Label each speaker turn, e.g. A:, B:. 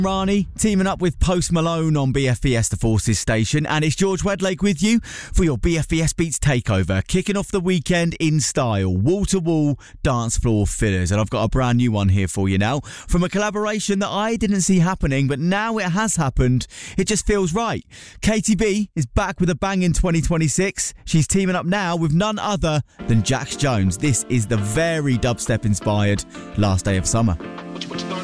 A: Rani teaming up with Post Malone on BFBS The Forces station, and it's George Wedlake with you for your BFBS Beats takeover, kicking off the weekend in style, wall-to-wall dance floor fillers. And I've got a brand new one here for you now from a collaboration that I didn't see happening, but now it has happened. It just feels right. Katie B is back with a bang in 2026. She's teaming up now with none other than Jax Jones. This is the very dubstep inspired Last Day of Summer.